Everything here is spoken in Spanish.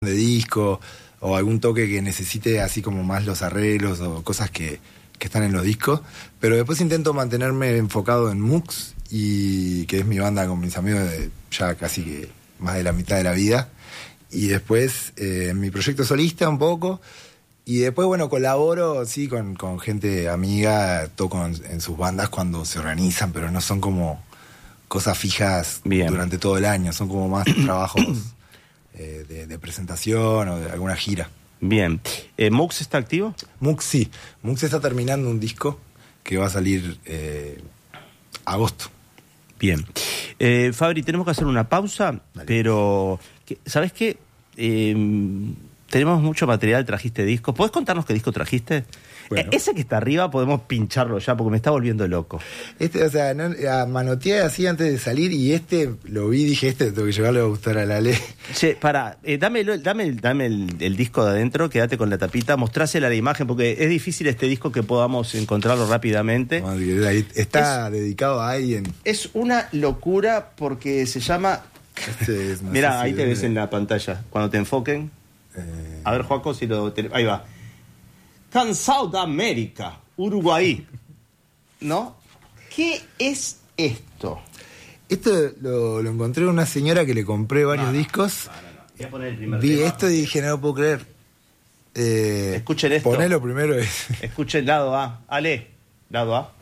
de disco o algún toque que necesite así como más los arreglos o cosas que están en los discos, pero después intento mantenerme enfocado en Mux, y que es mi banda con mis amigos de ya casi que más de la mitad de la vida, y después en mi proyecto solista un poco, y después bueno, colaboro sí con gente amiga, toco en sus bandas cuando se organizan, pero no son como cosas fijas. Bien. Durante todo el año, son como más trabajos de presentación o de alguna gira. Bien. ¿Mux está activo? Mux sí. Mux está terminando un disco que va a salir agosto. Bien. Fabri, tenemos que hacer una pausa. Dale. Pero ¿sabes qué? Tenemos mucho material, trajiste discos. ¿Podés contarnos qué disco trajiste? Bueno. Ese que está arriba podemos pincharlo ya porque me está volviendo loco. O sea, manoteé así antes de salir y lo vi y dije, tengo que llevarlo a gustar a Lale. Che, pará, dame el disco de adentro, quédate con la tapita, mostrásela a la imagen porque es difícil este disco que podamos encontrarlo rápidamente. Está dedicado a alguien. Es una locura porque se llama... Mirá, ahí te ves en la pantalla, cuando te enfoquen. A ver, Joaco, si lo... Ahí va. Cansado de América, Uruguay. ¿No? ¿Qué es esto? Esto lo encontré en una señora que le compré varios discos. No. Voy a poner el primer Vi tema. esto y dije, no lo puedo creer. Escuchen esto. Ponelo primero. Escuchen lado A. Ale, lado A.